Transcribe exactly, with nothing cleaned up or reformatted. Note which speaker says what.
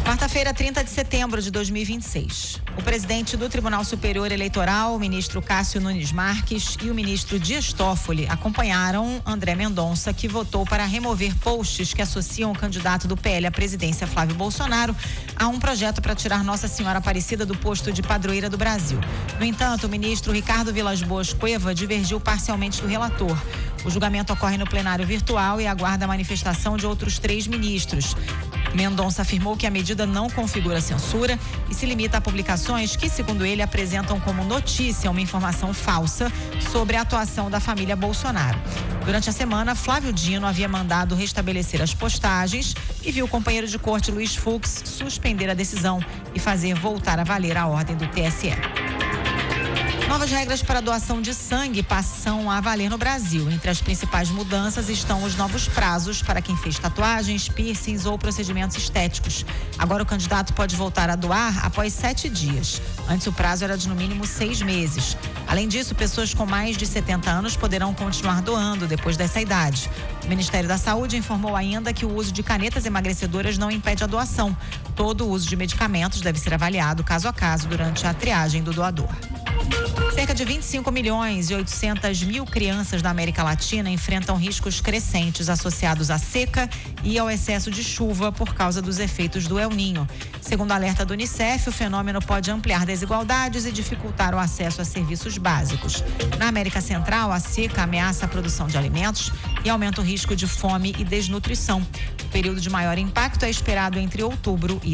Speaker 1: Quarta-feira, trinta de setembro de dois mil e vinte e seis. O presidente do Tribunal Superior Eleitoral, o ministro Cássio Nunes Marques, e o ministro Dias Toffoli acompanharam André Mendonça, que votou para remover posts que associam o candidato do P L à presidência, Flávio Bolsonaro, a um projeto para tirar Nossa Senhora Aparecida do posto de padroeira do Brasil. No entanto, o ministro Ricardo Vilas Boas Cueva divergiu parcialmente do relator. O julgamento ocorre no plenário virtual e aguarda a manifestação de outros três ministros. Mendonça afirmou que a medida não configura censura e se limita a publicações que, segundo ele, apresentam como notícia uma informação falsa sobre a atuação da família Bolsonaro. Durante a semana, Flávio Dino havia mandado restabelecer as postagens e viu o companheiro de corte Luiz Fux suspender a decisão e fazer voltar a valer a ordem do T S E. Novas regras para a doação de sangue passam a valer no Brasil. Entre as principais mudanças estão os novos prazos para quem fez tatuagens, piercings ou procedimentos estéticos. Agora o candidato pode voltar a doar após sete dias. Antes o prazo era de no mínimo seis meses. Além disso, pessoas com mais de setenta anos poderão continuar doando depois dessa idade. O Ministério da Saúde informou ainda que o uso de canetas emagrecedoras não impede a doação. Todo o uso de medicamentos deve ser avaliado caso a caso durante a triagem do doador. Cerca de vinte e cinco milhões e oitocentas mil crianças da América Latina enfrentam riscos crescentes associados à seca e ao excesso de chuva por causa dos efeitos do El Niño. Segundo o alerta do Unicef, o fenômeno pode ampliar desigualdades e dificultar o acesso a serviços básicos. Na América Central, a seca ameaça a produção de alimentos e aumenta o risco de fome e desnutrição. O período de maior impacto é esperado entre outubro e